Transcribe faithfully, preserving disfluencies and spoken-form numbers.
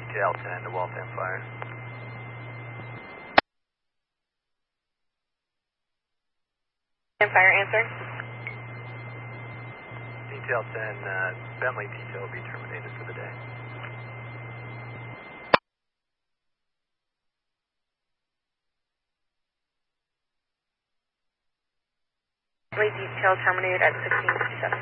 Detail ten to Waltham Fire. Fire answer. Detail ten, uh, Bentley detail will be terminated for the day. Bentley detail terminated at sixteen